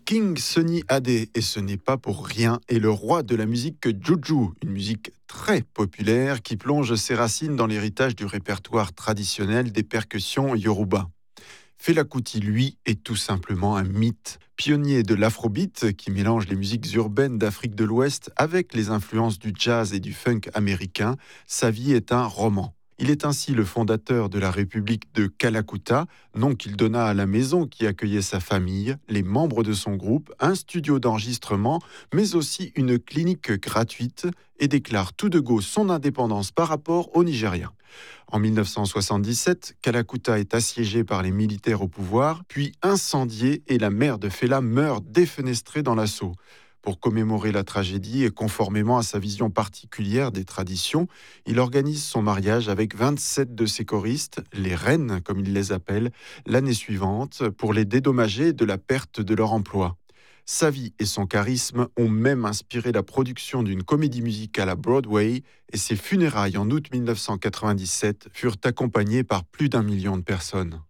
King Sunny Ade, et ce n'est pas pour rien, est le roi de la musique juju, une musique très populaire qui plonge ses racines dans l'héritage du répertoire traditionnel des percussions yoruba. Fela Kuti, lui, est tout simplement un mythe. Pionnier de l'afrobeat qui mélange les musiques urbaines d'Afrique de l'Ouest avec les influences du jazz et du funk américain, sa vie est un roman. Il est ainsi le fondateur de la République de Kalakuta, nom qu'il donna à la maison qui accueillait sa famille, les membres de son groupe, un studio d'enregistrement, mais aussi une clinique gratuite, et déclare tout de go son indépendance par rapport au Nigeria. En 1977, Kalakuta est assiégée par les militaires au pouvoir, puis incendiée et la mère de Fela meurt défenestrée dans l'assaut. Pour commémorer la tragédie et conformément à sa vision particulière des traditions, il organise son mariage avec 27 de ses choristes, les reines comme il les appelle, l'année suivante pour les dédommager de la perte de leur emploi. Sa vie et son charisme ont même inspiré la production d'une comédie musicale à Broadway et ses funérailles en août 1997 furent accompagnées par plus d'1 million de personnes.